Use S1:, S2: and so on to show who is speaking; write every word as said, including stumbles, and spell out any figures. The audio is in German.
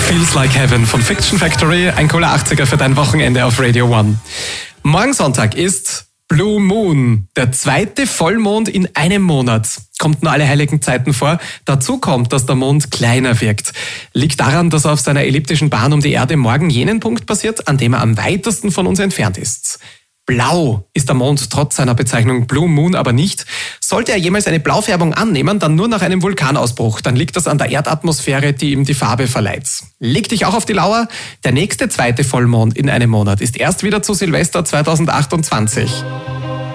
S1: Feels Like Heaven von Fiction Factory, ein cooler achtziger für dein Wochenende auf Radio One. Morgen Sonntag ist Blue Moon, der zweite Vollmond in einem Monat. Kommt nur alle heiligen Zeiten vor. Dazu kommt, dass der Mond kleiner wirkt. Liegt daran, dass er auf seiner elliptischen Bahn um die Erde morgen jenen Punkt passiert, an dem er am weitesten von uns entfernt ist. Blau ist der Mond trotz seiner Bezeichnung Blue Moon aber nicht. Sollte er jemals eine Blaufärbung annehmen, dann nur nach einem Vulkanausbruch. Dann liegt das an der Erdatmosphäre, die ihm die Farbe verleiht. Leg dich auch auf die Lauer. Der nächste zweite Vollmond in einem Monat ist erst wieder zu Silvester zweitausendachtundzwanzig.